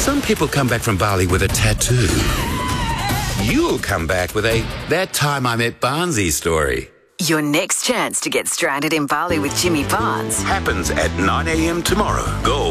Some people come back from Bali with a tattoo. You'll come back with a "that time I met Barnsey" story. Your next chance to get stranded in Bali with Jimmy Barnes Happens at 9 a.m. tomorrow. Go